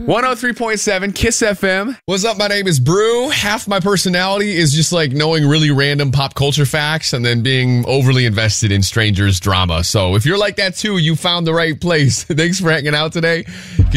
103.7 Kiss FM. What's up? My name is Brew. Half my personality is just like knowing really random pop culture facts and then being overly invested in strangers' drama. So if you're like that too, you found the right place. Thanks for hanging out today.